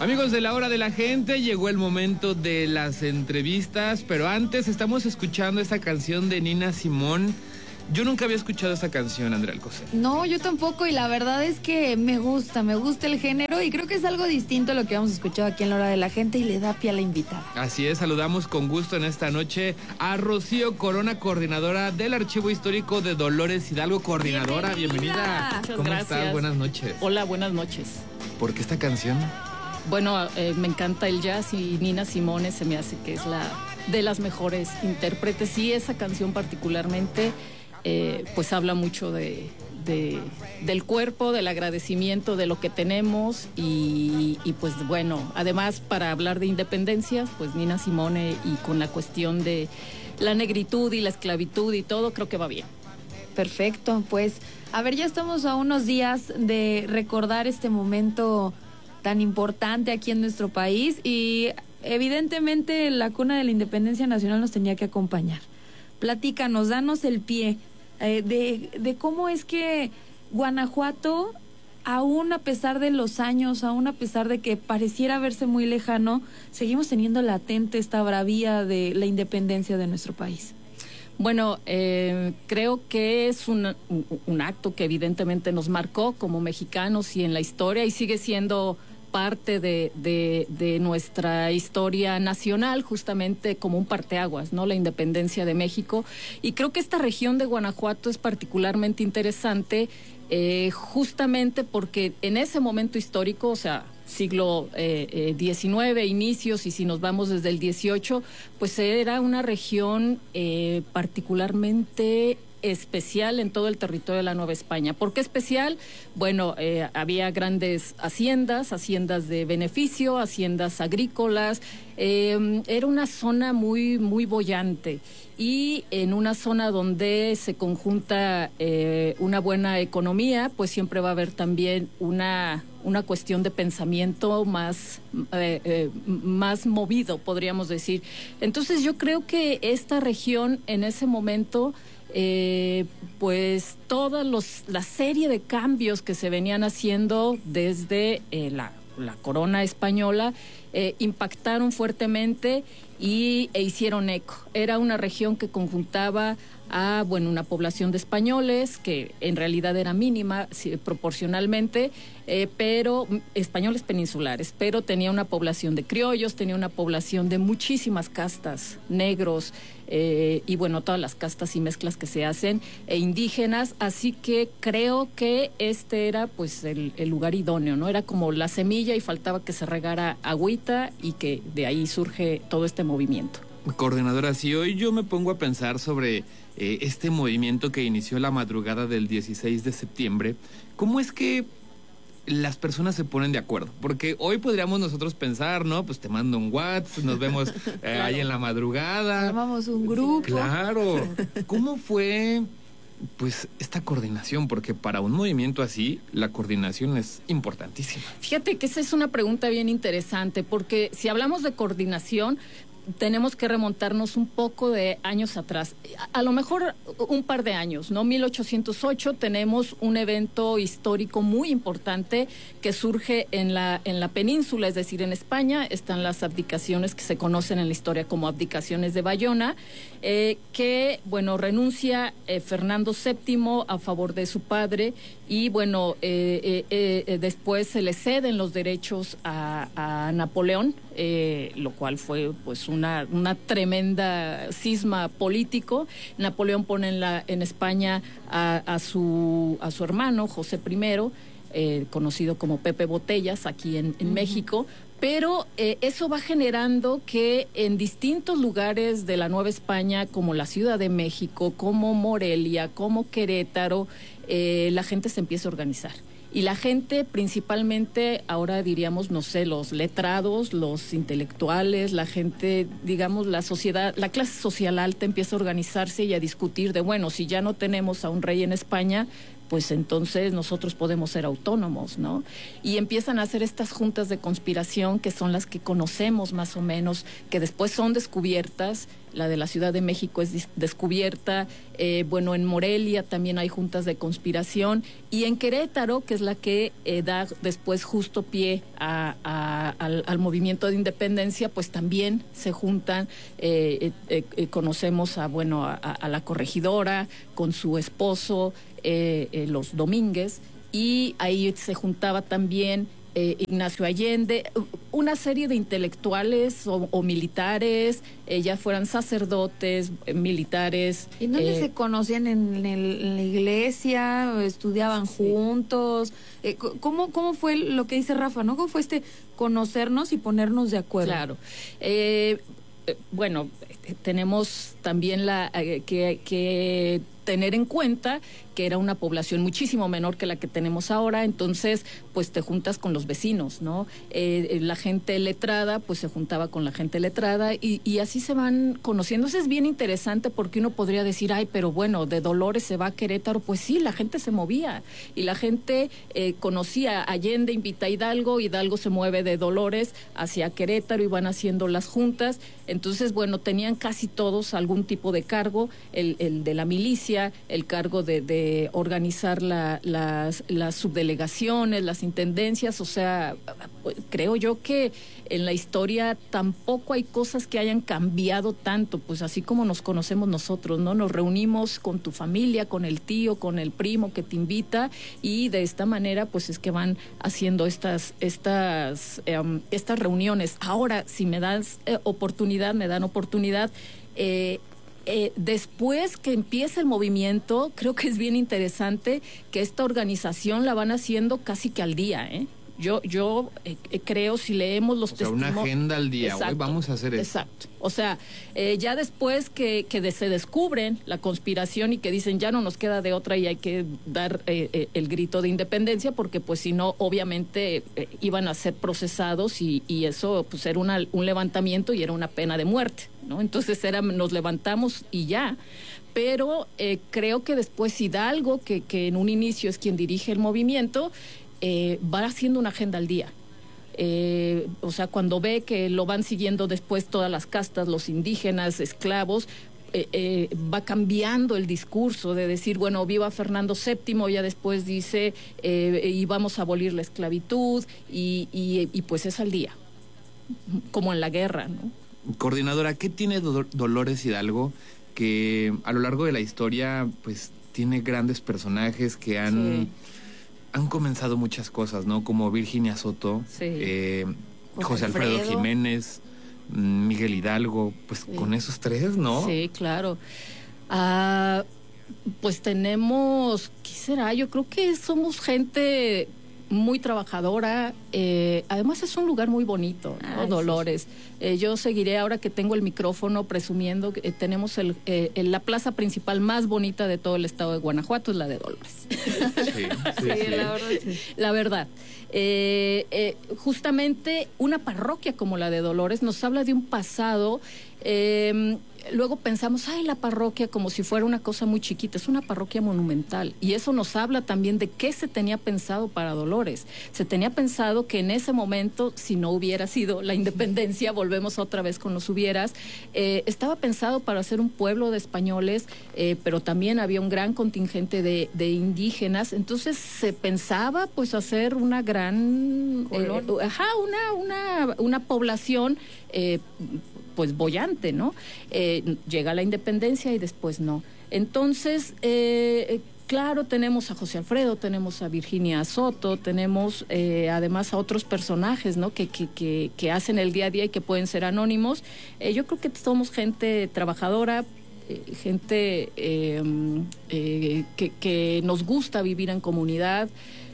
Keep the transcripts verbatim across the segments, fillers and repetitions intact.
Amigos de la hora de la gente, llegó el momento de las entrevistas, pero antes estamos escuchando esta canción de Nina Simone. Yo nunca había escuchado esta canción, Andrea Alcocer. No, yo tampoco, y la verdad es que me gusta, me gusta el género y creo que es algo distinto a lo que hemos escuchado aquí en la hora de la gente y le da pie a la invitada. Así es, saludamos con gusto en esta noche a Rocío Corona, coordinadora del Archivo Histórico de Dolores Hidalgo. Coordinadora, bienvenida. Bienvenida. Muchas ¿Cómo gracias. estás? Buenas noches. Hola, buenas noches. ¿Por qué esta canción? Bueno, eh, me encanta el jazz y Nina Simone se me hace que es la de las mejores intérpretes y esa canción particularmente eh, pues habla mucho de, de, del cuerpo, del agradecimiento de lo que tenemos y, y pues bueno, además para hablar de independencias, pues Nina Simone y con la cuestión de la negritud y la esclavitud y todo, creo que va bien. Perfecto, pues a ver, ya estamos a unos días de recordar este momento tan importante aquí en nuestro país y evidentemente la cuna de la independencia nacional nos tenía que acompañar. Platícanos, danos el pie eh, de, de cómo es que Guanajuato, aún a pesar de los años, aún a pesar de que pareciera verse muy lejano, seguimos teniendo latente esta bravía de la independencia de nuestro país. Bueno, eh, creo que es un, un, un acto que evidentemente nos marcó como mexicanos y en la historia y sigue siendo parte de, de, de nuestra historia nacional, justamente como un parteaguas, ¿no? La independencia de México. Y creo que esta región de Guanajuato es particularmente interesante, eh, justamente porque en ese momento histórico, o sea, siglo eh, eh, diecinueve, inicios, y si nos vamos desde el dieciocho, pues era una región eh, particularmente especial en todo el territorio de la Nueva España. ¿Por qué especial? Bueno, eh, había grandes haciendas, haciendas de beneficio, haciendas agrícolas, eh, era una zona muy, muy boyante y en una zona donde se conjunta eh, una buena economía, pues siempre va a haber también una, una cuestión de pensamiento más, eh, eh, más movido, podríamos decir. Entonces yo creo que esta región en ese momento Eh, pues toda los, la serie de cambios que se venían haciendo desde eh, la, la corona española eh, impactaron fuertemente y, e hicieron eco. Era una región que conjuntaba a, bueno, una población de españoles que en realidad era mínima sí, proporcionalmente, eh, pero españoles peninsulares, pero tenía una población de criollos, tenía una población de muchísimas castas, negros, eh, y bueno, todas las castas y mezclas que se hacen, e indígenas, así que creo que este era pues el, el lugar idóneo, ¿no? Era como la semilla y faltaba que se regara agüita y que de ahí surge todo este movimiento. Coordinadora, si hoy yo me pongo a pensar sobre eh, este movimiento que inició la madrugada del dieciséis de septiembre, ¿cómo es que las personas se ponen de acuerdo? Porque hoy podríamos nosotros pensar, ¿no? Pues te mando un WhatsApp, nos vemos eh, claro. ahí en la madrugada. Armamos un grupo. Claro. ¿Cómo fue, pues, esta coordinación? Porque para un movimiento así, la coordinación es importantísima. Fíjate que esa es una pregunta bien interesante, porque si hablamos de coordinación, tenemos que remontarnos un poco de años atrás, a, a lo mejor un par de años, ¿no? mil ochocientos ocho tenemos un evento histórico muy importante que surge en la, en la península, es decir, en España, están las abdicaciones que se conocen en la historia como abdicaciones de Bayona, eh, que, bueno, renuncia eh, Fernando séptimo a favor de su padre y, bueno, eh, eh, eh, después se le ceden los derechos a, a Napoleón, eh, lo cual fue, pues, Una, una tremenda cisma político. Napoleón pone en, la, en España a, a, su, a su hermano, José primero, eh, conocido como Pepe Botellas, aquí en, en uh-huh. México, pero eh, eso va generando que en distintos lugares de la Nueva España, como la Ciudad de México, como Morelia, como Querétaro, eh, la gente se empieza a organizar. Y la gente, principalmente, ahora diríamos, no sé, los letrados, los intelectuales, la gente, digamos, la sociedad, la clase social alta empieza a organizarse y a discutir de, bueno, si ya no tenemos a un rey en España, pues entonces nosotros podemos ser autónomos, ¿no? Y empiezan a hacer estas juntas de conspiración que son las que conocemos más o menos, que después son descubiertas. La de la Ciudad de México es descubierta, eh, bueno, en Morelia también hay juntas de conspiración, y en Querétaro, que es la que eh, da después justo pie a, a, al, al movimiento de independencia, pues también se juntan, eh, eh, eh, conocemos a, bueno, a, a la corregidora con su esposo, eh, eh, los Domínguez, y ahí se juntaba también Eh, Ignacio Allende, una serie de intelectuales o, o militares, eh, ya fueran sacerdotes, eh, militares. ¿Y dónde eh, se conocían? ¿En, el, en la iglesia? ¿Estudiaban sí. juntos? Eh, ¿cómo, ¿Cómo fue lo que dice Rafa, no? ¿Cómo fue este conocernos y ponernos de acuerdo? Claro. Eh, eh, bueno, tenemos también la eh, que, que tener en cuenta que era una población muchísimo menor que la que tenemos ahora, entonces pues te juntas con los vecinos, ¿no? Eh, la gente letrada pues se juntaba con la gente letrada y, y así se van conociendo. Eso es bien interesante porque uno podría decir, ay, pero bueno, de Dolores se va a Querétaro. Pues sí, la gente se movía y la gente eh, conocía a Allende, invita a Hidalgo, Hidalgo se mueve de Dolores hacia Querétaro y van haciendo las juntas. Entonces, bueno, tenían casi todos algún tipo de cargo, el, el de la milicia, el cargo de, de organizar la, las, las subdelegaciones, las intendencias. O sea, creo yo que en la historia tampoco hay cosas que hayan cambiado tanto, pues así como nos conocemos nosotros, ¿no? Nos reunimos con tu familia, con el tío, con el primo que te invita, y de esta manera pues es que van haciendo estas, estas, eh, estas reuniones. Ahora, si me das eh, oportunidad, me dan oportunidad, eh, Eh, después que empieza el movimiento, creo que es bien interesante que esta organización la van haciendo casi que al día, ¿eh? Yo, yo eh, creo, si leemos los testimonios... O sea, una agenda al día, hoy vamos a hacer eso. Exacto. O sea, eh, ya después que, que de, se descubren la conspiración y que dicen ya no nos queda de otra y hay que dar eh, eh, el grito de independencia, porque pues si no, obviamente eh, iban a ser procesados y, y eso pues era una, un levantamiento y era una pena de muerte, ¿no? Entonces era, nos levantamos y ya. Pero eh, creo que después Hidalgo, que, que en un inicio es quien dirige el movimiento, Eh, va haciendo una agenda al día. Eh, o sea, cuando ve que lo van siguiendo después todas las castas, los indígenas, esclavos, eh, eh, va cambiando el discurso de decir, bueno, viva Fernando séptimo, ya después dice, eh, y vamos a abolir la esclavitud, y, y, y pues es al día, como en la guerra, ¿no? Coordinadora, ¿qué tiene Do- Dolores Hidalgo que a lo largo de la historia, pues, tiene grandes personajes que han... Sí. Han comenzado muchas cosas, ¿no? Como Virginia Soto, sí. eh, José, José Alfredo, Alfredo Jiménez, Miguel Hidalgo, pues sí. Con esos tres, ¿no? Sí, claro. Ah, pues tenemos, ¿qué será? Yo creo que somos gente muy trabajadora, eh, además es un lugar muy bonito, ¿no? Ay, Dolores. Sí. Eh, yo seguiré ahora que tengo el micrófono presumiendo que eh, tenemos el, eh, la plaza principal más bonita de todo el estado de Guanajuato, es la de Dolores. Sí, sí, sí, sí. La verdad. Sí. La verdad. Eh, eh, justamente una parroquia como la de Dolores nos habla de un pasado. Eh, luego pensamos, ay, la parroquia como si fuera una cosa muy chiquita, es una parroquia monumental, y eso nos habla también de qué se tenía pensado para Dolores. Se tenía pensado que en ese momento, si no hubiera sido la independencia, volvemos otra vez con los hubieras, eh, estaba pensado para ser un pueblo de españoles, eh, pero también había un gran contingente de, de indígenas, entonces se pensaba pues hacer una gran, eh, ajá, una, una, una población eh, pues boyante, ¿no? Eh, llega la independencia y después no. Entonces, eh, claro, tenemos a José Alfredo, tenemos a Virginia Soto, tenemos eh, además a otros personajes, ¿no? Que, que, que, que hacen el día a día y que pueden ser anónimos. Eh, yo creo que somos gente trabajadora, eh, gente eh, eh, que, que nos gusta vivir en comunidad,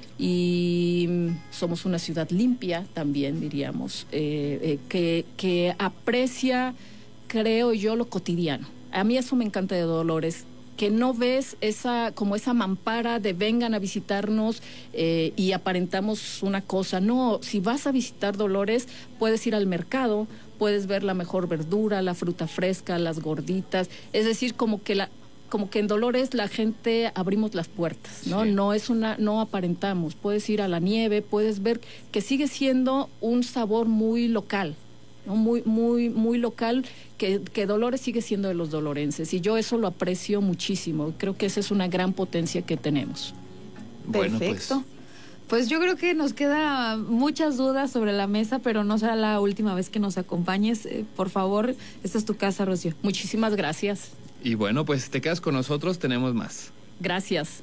y somos una ciudad limpia también, diríamos, eh, eh, que, que aprecia, creo yo, lo cotidiano. A mí eso me encanta de Dolores, que no ves esa como esa mampara de vengan a visitarnos eh, y aparentamos una cosa. No, si vas a visitar Dolores, puedes ir al mercado, puedes ver la mejor verdura, la fruta fresca, las gorditas, es decir, como que la como que en Dolores la gente abrimos las puertas, ¿no? Sí. No es una, no aparentamos. Puedes ir a la nieve, puedes ver que sigue siendo un sabor muy local, ¿no? Muy, muy, muy local, que, que Dolores sigue siendo de los dolorenses. Y yo eso lo aprecio muchísimo. Creo que esa es una gran potencia que tenemos. Bueno, perfecto. Pues. Pues yo creo que nos queda muchas dudas sobre la mesa, pero no será la última vez que nos acompañes. Eh, por favor, esta es tu casa, Rocío. Muchísimas gracias. Y bueno, pues te quedas con nosotros, tenemos más. Gracias.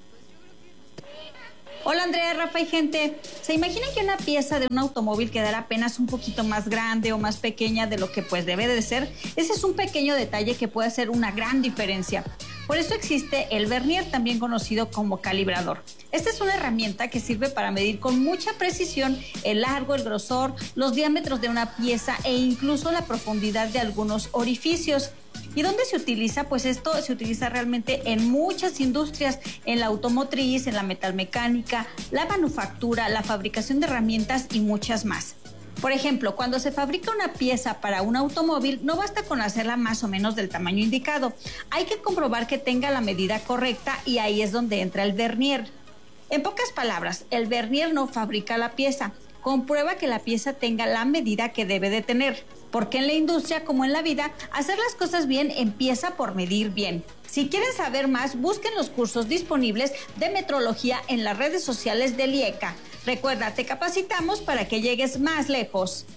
Hola Andrea, Rafa y gente. ¿Se imaginan que una pieza de un automóvil quedara apenas un poquito más grande o más pequeña de lo que pues debe de ser? Ese es un pequeño detalle que puede hacer una gran diferencia. Por eso existe el vernier, también conocido como calibrador. Esta es una herramienta que sirve para medir con mucha precisión el largo, el grosor, los diámetros de una pieza e incluso la profundidad de algunos orificios. ¿Y dónde se utiliza? Pues esto se utiliza realmente en muchas industrias, en la automotriz, en la metalmecánica, la manufactura, la fabricación de herramientas y muchas más. Por ejemplo, cuando se fabrica una pieza para un automóvil, no basta con hacerla más o menos del tamaño indicado. Hay que comprobar que tenga la medida correcta y ahí es donde entra el vernier. En pocas palabras, el vernier no fabrica la pieza, comprueba que la pieza tenga la medida que debe de tener. Porque en la industria, como en la vida, hacer las cosas bien empieza por medir bien. Si quieren saber más, busquen los cursos disponibles de metrología en las redes sociales del IECA. Recuerda, te capacitamos para que llegues más lejos.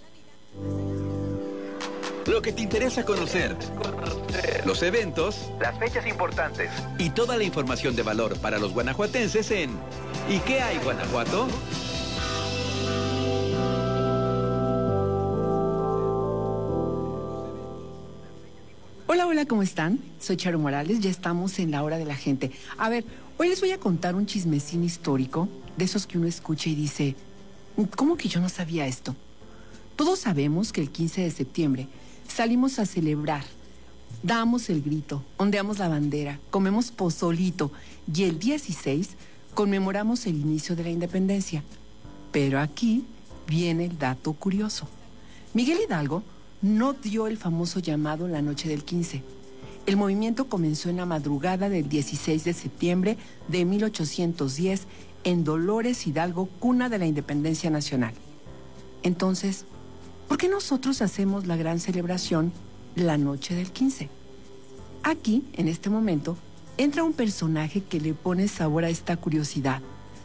Lo que te interesa conocer, los eventos, las fechas importantes y toda la información de valor para los guanajuatenses en ¿Y qué hay, Guanajuato? Hola, hola, ¿cómo están? Soy Charo Morales, ya estamos en la hora de la gente. A ver, hoy les voy a contar un chismecín histórico, de esos que uno escucha y dice, ¿cómo que yo no sabía esto? Todos sabemos que el quince de septiembre salimos a celebrar, damos el grito, ondeamos la bandera, comemos pozolito y el dieciséis conmemoramos el inicio de la independencia. Pero aquí viene el dato curioso. Miguel Hidalgo no dio el famoso llamado la noche del quince. El movimiento comenzó en la madrugada del dieciséis de septiembre de mil ochocientos diez en Dolores Hidalgo, cuna de la independencia nacional. Entonces, ¿por qué nosotros hacemos la gran celebración la noche del quince? Aquí, en este momento, entra un personaje que le pone sabor a esta curiosidad: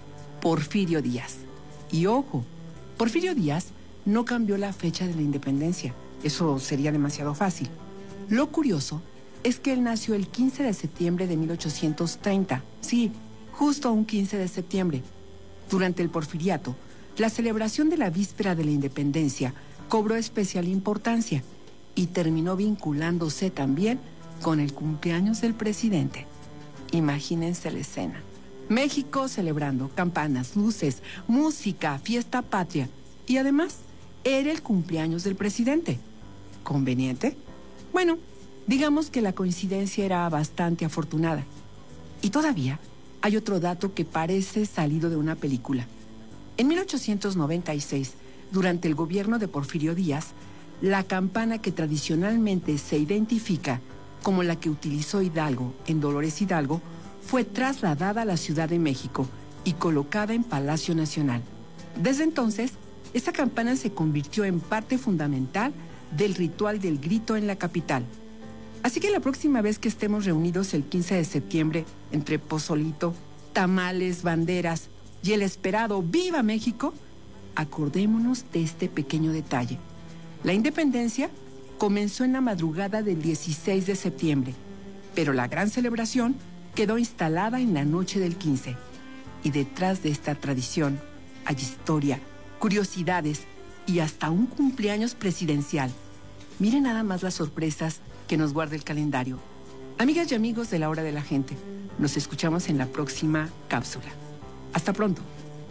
Porfirio Díaz. Y ojo, Porfirio Díaz no cambió la fecha de la independencia. Eso sería demasiado fácil. Lo curioso es que él nació el quince de septiembre de mil ochocientos treinta. Sí, justo un quince de septiembre. Durante el porfiriato, la celebración de la víspera de la independencia cobró especial importancia y terminó vinculándose también con el cumpleaños del presidente. Imagínense la escena. México celebrando, campanas, luces, música, fiesta patria. Y además, era el cumpleaños del presidente. ¿Conveniente? Bueno, digamos que la coincidencia era bastante afortunada. Y todavía hay otro dato que parece salido de una película. En mil ochocientos noventa y seis, durante el gobierno de Porfirio Díaz, la campana que tradicionalmente se identifica como la que utilizó Hidalgo en Dolores Hidalgo fue trasladada a la Ciudad de México y colocada en Palacio Nacional. Desde entonces, esta campana se convirtió en parte fundamental del ritual del grito en la capital. Así que la próxima vez que estemos reunidos el quince de septiembre, entre pozolito, tamales, banderas y el esperado ¡Viva México!, acordémonos de este pequeño detalle. La independencia comenzó en la madrugada del dieciséis de septiembre, pero la gran celebración quedó instalada en la noche del quince. Y detrás de esta tradición hay historia, curiosidades y hasta un cumpleaños presidencial. Miren nada más las sorpresas que nos guarda el calendario. Amigas y amigos de La Hora de la Gente, nos escuchamos en la próxima cápsula. Hasta pronto.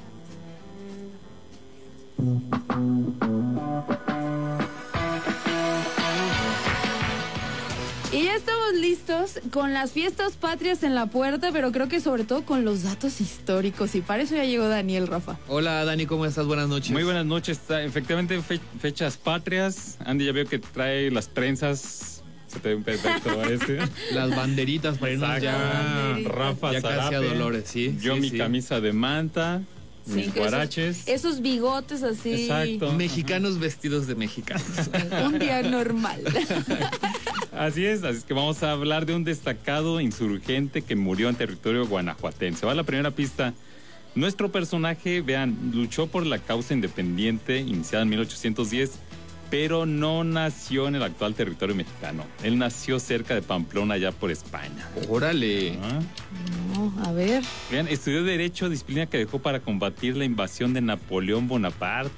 Y ya estamos listos con las fiestas patrias en la puerta, pero creo que sobre todo con los datos históricos. Y para eso ya llegó Daniel, Rafa. Hola, Dani, ¿cómo estás? Buenas noches. Muy buenas noches. Efectivamente, fe fechas patrias. Andy ya veo que trae las trenzas Se te ve un perfecto ese. Las banderitas para irnos ya, Rafa ya casi a Zarape. Dolores, sí. Yo sí, mi sí. camisa de manta, Sí, mis que guaraches. Esos, esos bigotes así. Exacto. Mexicanos vestidos de mexicanos. Un día normal. Así es, así es que vamos a hablar de un destacado insurgente que murió en territorio guanajuatense. Va la primera pista. Nuestro personaje, vean, luchó por la causa independiente iniciada en mil ochocientos diez, pero no nació en el actual territorio mexicano. Él nació cerca de Pamplona, allá por España. Órale. ¿Ah? No, a ver. Vean, estudió Derecho, disciplina que dejó para combatir la invasión de Napoleón Bonaparte